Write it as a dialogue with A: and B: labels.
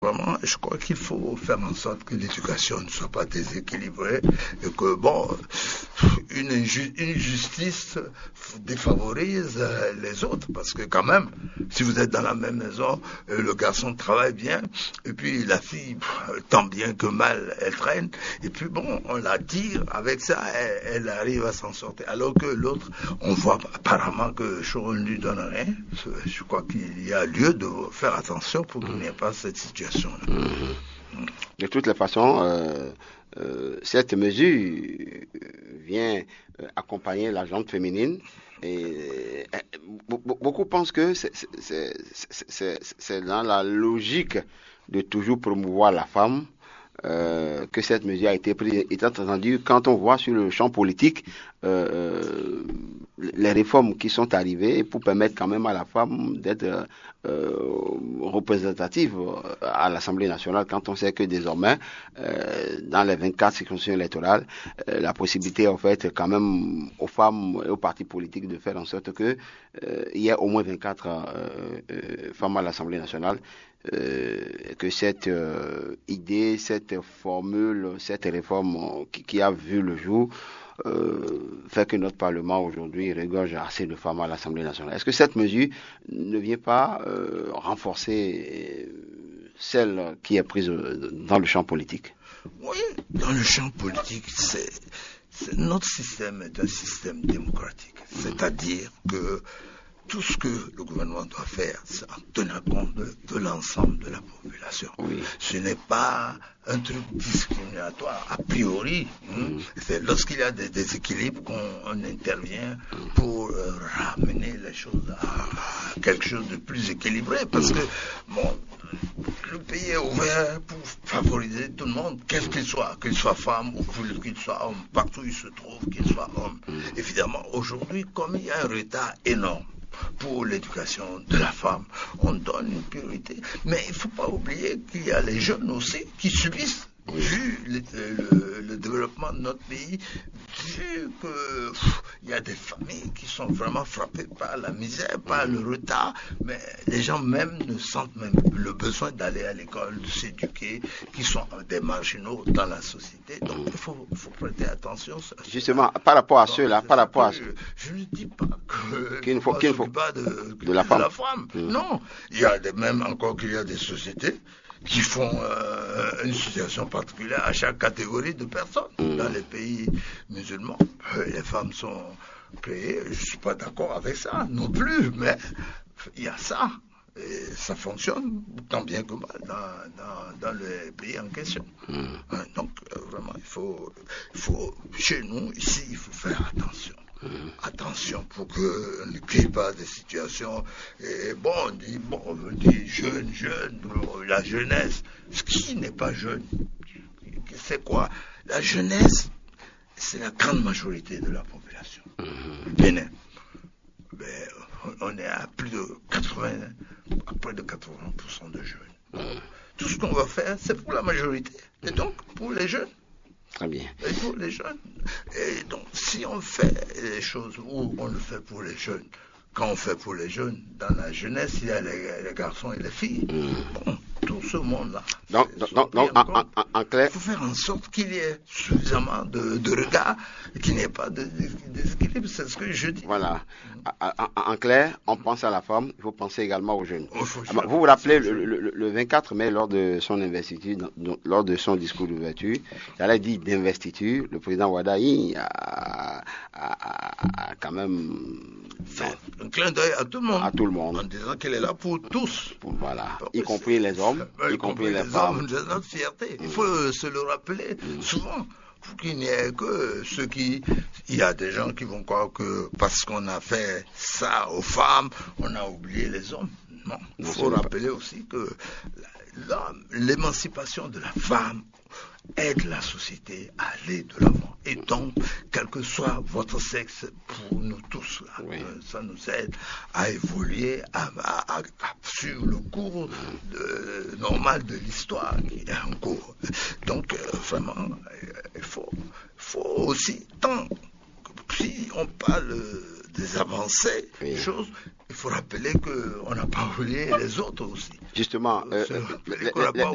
A: vraiment, je crois qu'il faut faire en sorte que l'éducation ne soit pas déséquilibrée et que, une justice défavorise les autres, parce que quand même, si vous êtes dans la même maison, le garçon travaille bien, et puis la fille, tant bien que mal, elle traîne, et puis on la tire, avec ça, elle arrive à s'en sortir, alors que l'autre, on voit apparemment que on ne lui donne rien. Je crois qu'il y a lieu de faire attention pour qu'il n'y ait pas cette situation-là.
B: De toutes les façons, cette mesure vient accompagner la gente féminine. Et beaucoup pensent que c'est dans la logique de toujours promouvoir la femme que cette mesure a été prise. Étant entendu, quand on voit sur le champ politique les réformes qui sont arrivées pour permettre quand même à la femme d'être représentative à l'Assemblée nationale, quand on sait que désormais, dans les 24 circonscriptions électorales, la possibilité est offerte quand même aux femmes et aux partis politiques de faire en sorte que il y ait au moins 24 femmes à l'Assemblée nationale, que cette idée, cette formule, cette réforme qui a vu le jour fait que notre Parlement aujourd'hui regorge assez de femmes à l'Assemblée nationale. Est-ce que cette mesure ne vient pas renforcer celle qui est prise dans le champ politique?
A: Oui, dans le champ politique, notre système est un système démocratique. C'est-à-dire que tout ce que le gouvernement doit faire, c'est en tenir compte de l'ensemble de la population.
B: Oui.
A: Ce n'est pas un truc discriminatoire a priori. C'est lorsqu'il y a des déséquilibres qu'on intervient pour ramener les choses à quelque chose de plus équilibré. Parce que, le pays est ouvert pour favoriser tout le monde, quel qu'il soit femme ou qu'il soit homme, partout où il se trouve, qu'il soit homme. Évidemment, aujourd'hui, comme il y a un retard énorme pour l'éducation de la femme, on donne une priorité. Mais il ne faut pas oublier qu'il y a les jeunes aussi qui subissent, vu le développement de notre pays, vu qu'il y a des familles qui sont vraiment frappées par la misère, par le retard, mais les gens même ne sentent même le besoin d'aller à l'école, de s'éduquer, qui sont des marginaux dans la société. Donc il faut prêter attention.
B: Justement, par rapport à ceux-là,
A: je ne dis pas
B: qu'il ne faut
A: pas de la femme. Non, il y a même encore qu'il y a des sociétés qui font une situation particulière à chaque catégorie de personnes. Dans les pays musulmans, les femmes sont créées. Je ne suis pas d'accord avec ça non plus, mais il y a ça. Et ça fonctionne tant bien que mal dans les pays en question. Donc, vraiment, il faut, chez nous, ici, il faut faire attention. Attention pour que ne crée pas des situations. Et on dit jeune, la jeunesse. Ce qui n'est pas jeune, c'est quoi? La jeunesse, c'est la grande majorité de la population. Bénin. On est à près de 80% de jeunes. Tout ce qu'on va faire, c'est pour la majorité. Et donc, pour les jeunes.
B: Très bien.
A: Et pour les jeunes. Et donc, si on fait les choses où on le fait pour les jeunes, quand on fait pour les jeunes, dans la jeunesse, il y a les garçons et les filles. Tout ce monde-là.
B: Donc en clair,
A: il faut faire en sorte qu'il y ait suffisamment de regard, qu'il n'y ait pas de déséquilibre, c'est ce que je dis.
B: Voilà. En clair, on pense à la femme, il faut penser également aux jeunes. Vous vous rappelez, le 24 mai, lors de son investiture, lors de son discours d'ouverture, il allait dire d'investiture, le président Wadaï a quand même
A: fait un clin d'œil à tout le monde. En disant qu'elle est là pour tous.
B: Voilà. Y compris les hommes, y compris les femmes.
A: C'est notre fierté. Il faut se le rappeler souvent. Pour qu'il n'y ait que ceux qui... Il y a des gens qui vont croire que parce qu'on a fait ça aux femmes, on a oublié les hommes. Non. Il faut rappeler aussi que l'émancipation de la femme aide la société à aller de l'avant. Et donc, quel que soit votre sexe, pour nous tous, ça nous aide à évoluer sur le cours normal de l'histoire qui est en cours. Donc, vraiment, il faut aussi, si on parle des avancées, des choses, il faut rappeler qu'on n'a pas oublié les autres aussi.
B: Justement,